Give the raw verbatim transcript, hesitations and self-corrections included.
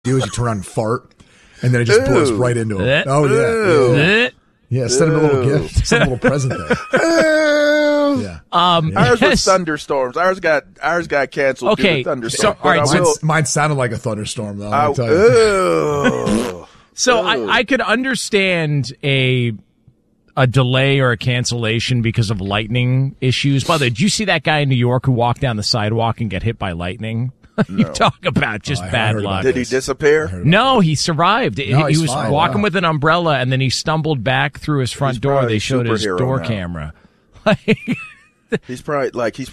do is you turn on and fart, and then it just Ew. blows right into him. Oh, Ew. yeah. Yeah, yeah send him a little gift. Send him a little present there. Yeah. Um, Ours yes. was thunderstorms. Ours got ours got canceled due Okay, to thunderstorms. so- all right, But I so will- Mine, mine sounded like a thunderstorm, though. I- I'll tell you. ew. So Ew. I, I could understand a a delay or a cancellation because of lightning issues. By the way, did you see that guy in New York who walked down the sidewalk and get hit by lightning? You talk about just Oh, I bad heard about luck. Did he disappear? No, he survived. No, he he's was fine, walking wow. with an umbrella, and then he stumbled back through his front He's door. probably They showed his superhero door now. camera. He's probably like he's